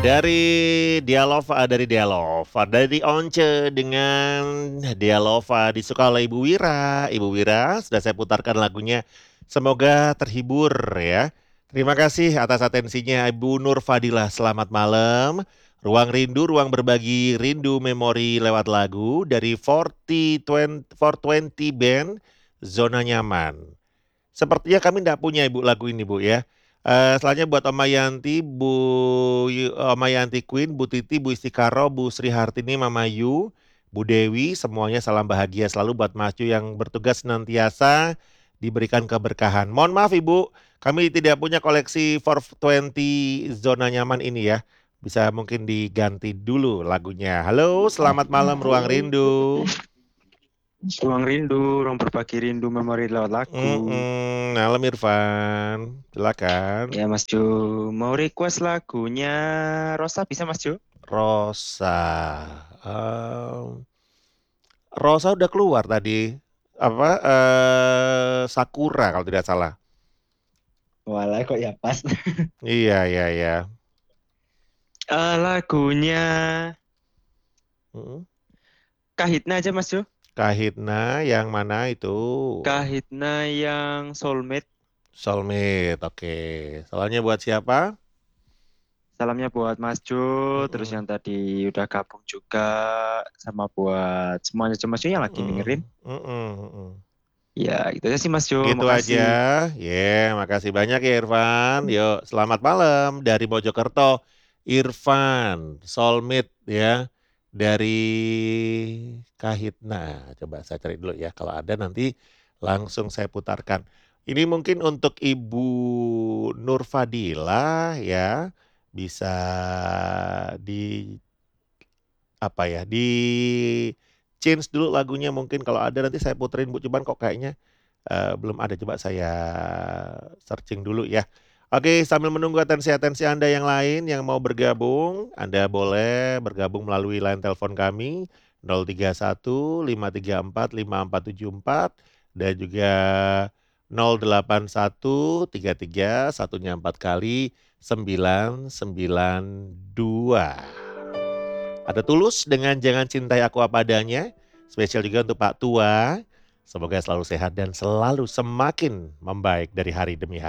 dari Once dengan Dialova disuka oleh Ibu Wira. Ibu Wira sudah saya putarkan lagunya. Semoga terhibur ya. Terima kasih atas atensinya Ibu Nur Fadilah. Selamat malam. Ruang rindu, ruang berbagi rindu memori lewat lagu dari 420 Band Zona Nyaman. Sepertinya kami tidak punya Ibu lagu ini Bu ya. Selanjutnya buat Oma Yanti, Oma Yanti Queen, Bu Titi, Bu Istikaro, Bu Sri Hartini, Mama Yu, Bu Dewi, semuanya salam bahagia selalu buat Mas Yu yang bertugas senantiasa diberikan keberkahan. Mohon maaf Ibu, kami tidak punya koleksi 420 Zona Nyaman ini ya. Bisa mungkin diganti dulu lagunya. Halo, selamat malam Ruang Rindu. Ruang rindu, ruang berbagi rindu memori lewat lagu. Malam Irfan, silakan. Ya Mas Jo, mau request lagunya Rosa bisa Mas Jo? Rosa, Rosa udah keluar tadi. Apa? Sakura kalau tidak salah. Walah kok ya pas. Iya, iya, iya. Lagunya Mm. Kahitna aja Mas Jo. Kahitna yang mana itu? Kahitna yang Soulmate. Soulmate, oke. Soalnya buat siapa? Salamnya buat Mas Jo, terus yang tadi udah gabung juga sama buat semuanya Mas Jo yang lagi dengerin. Ya, itu aja sih Mas Jo. Gitu aja. Makasih. Makasih banyak ya Irfan. Yuk, selamat malam dari Mojokerto. Irfan, Soulmate ya. Dari Kahitna. Coba saya cari dulu ya. Kalau ada nanti langsung saya putarkan. Ini mungkin untuk Ibu Nur Fadilah ya. Bisa di apa ya, di change dulu lagunya mungkin kalau ada nanti saya puterin Bu. Cuman kok kayaknya belum ada, coba saya searching dulu ya. Oke, sambil menunggu atensi Anda yang lain yang mau bergabung, Anda boleh bergabung melalui line telepon kami 031 534 5474 dan juga 081 33 satunya 4 kali 992. Ada Tulus dengan Jangan Cintai Aku Apa Adanya, spesial juga untuk Pak Tua. Semoga selalu sehat dan selalu semakin membaik dari hari demi hari.